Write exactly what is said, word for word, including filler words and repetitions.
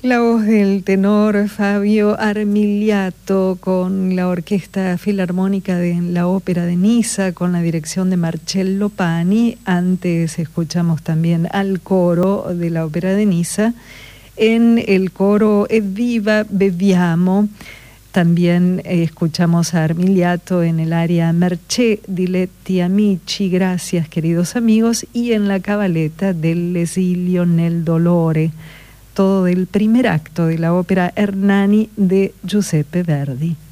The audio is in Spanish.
La voz del tenor Fabio Armiliato con la Orquesta Filarmónica de la Ópera de Niza, con la dirección de Marcello Pani. Antes escuchamos también al coro de la Ópera de Niza en el coro Evviva Beviamo. También eh, escuchamos a Armiliato en el aria Mercé diletti amici, gracias queridos amigos, y en la cabaleta del Esilio nel dolore, todo del primer acto de la ópera Hernani de Giuseppe Verdi.